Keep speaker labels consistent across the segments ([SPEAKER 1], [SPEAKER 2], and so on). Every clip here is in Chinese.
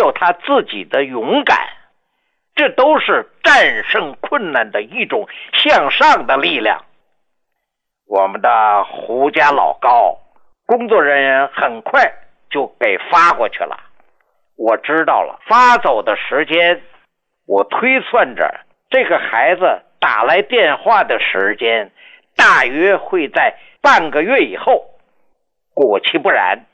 [SPEAKER 1] 有他自己的勇敢，这都是战胜困难的一种向上的力量。我们的胡家老高工作人员很快就给发过去了。我知道了发走的时间，我推算着这个孩子打来电话的时间大约会在半个月以后。果其不然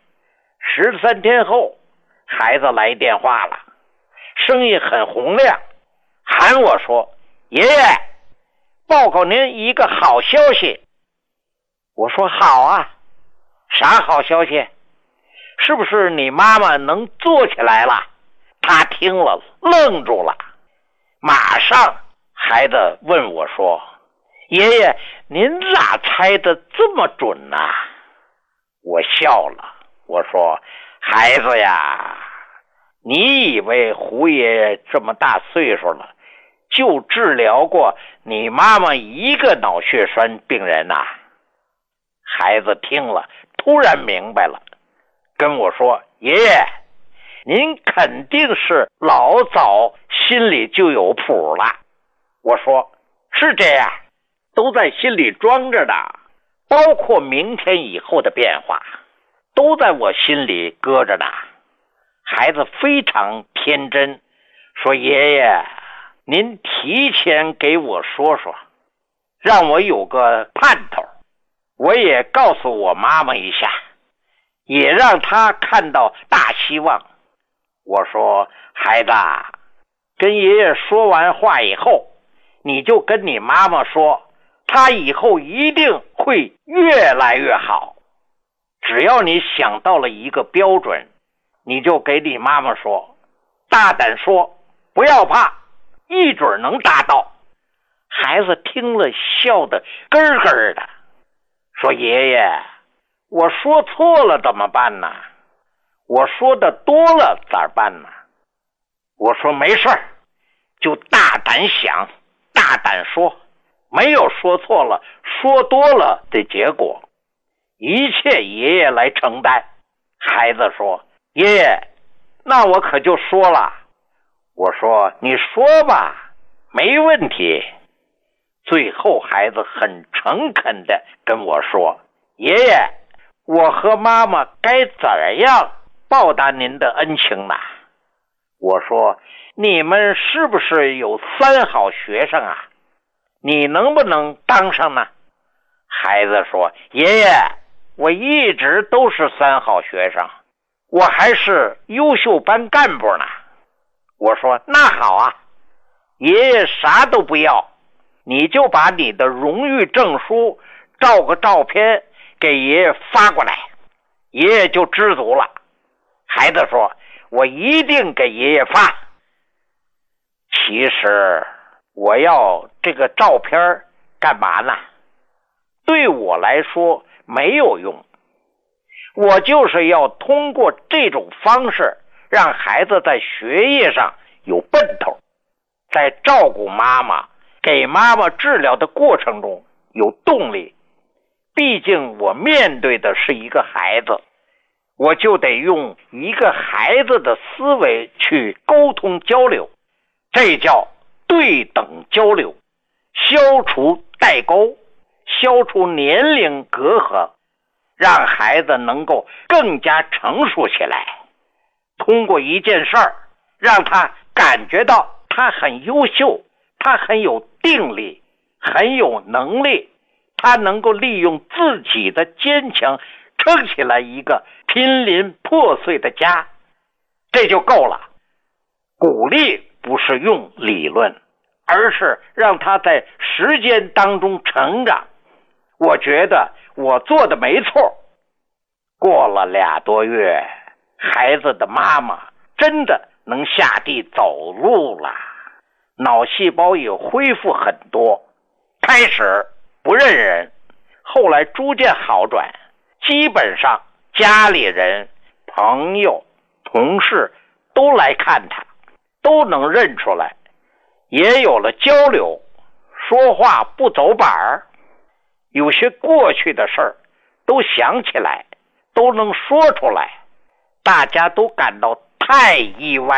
[SPEAKER 1] ，13天后孩子来电话了，声音很洪亮，喊我说：“爷爷，报告您一个好消息。”我说：“好啊，啥好消息？是不是你妈妈能坐起来了？”他听了愣住了，马上孩子问我说：“爷爷，您咋猜得这么准呢？”我笑了，我说：“孩子呀，你以为胡爷爷这么大岁数了，就治疗过你妈妈一个脑血栓病人呐？”孩子听了突然明白了，跟我说：“爷爷，您肯定是老早心里就有谱了。”我说：“是这样，都在心里装着的，包括明天以后的变化，都在我心里搁着呢。”孩子非常天真，说：“爷爷，您提前给我说说，让我有个盼头，我也告诉我妈妈一下，也让她看到大希望。”我说：“孩子，跟爷爷说完话以后，你就跟你妈妈说，她以后一定会越来越好。只要你想到了一个标准，你就给你妈妈说，大胆说，不要怕，一准能达到。”孩子听了笑得咯咯的，说：“爷爷，我说错了怎么办呢？我说的多了咋办呢？”我说：“没事儿，就大胆想，大胆说，没有说错了说多了的结果，一切爷爷来承担。”孩子说：“爷爷，那我可就说了。”我说：“你说吧，没问题。”最后孩子很诚恳地跟我说：“爷爷，我和妈妈该怎样报答您的恩情呢？”我说：“你们是不是有3好学生啊？你能不能当上呢？”孩子说：“爷爷，我一直都是3好学生，我还是优秀班干部呢。”我说：“那好啊，爷爷啥都不要，你就把你的荣誉证书照个照片给爷爷发过来，爷爷就知足了。”孩子说：“我一定给爷爷发。”其实我要这个照片干嘛呢？对我来说没有用，我就是要通过这种方式让孩子在学业上有奔头，在照顾妈妈给妈妈治疗的过程中有动力。毕竟我面对的是一个孩子，我就得用一个孩子的思维去沟通交流，这叫对等交流，消除代沟，消除年龄隔阂，让孩子能够更加成熟起来。通过一件事儿，让他感觉到他很优秀，他很有定力，很有能力，他能够利用自己的坚强撑起来一个濒临破碎的家，这就够了。鼓励不是用理论，而是让他在时间当中成长。我觉得我做的没错。过了2多月，孩子的妈妈真的能下地走路了，脑细胞也恢复很多，开始不认人，后来逐渐好转，基本上家里人、朋友、同事都来看他，都能认出来，也有了交流，说话不走板儿，有些过去的事儿都想起来，都能说出来，大家都感到太意外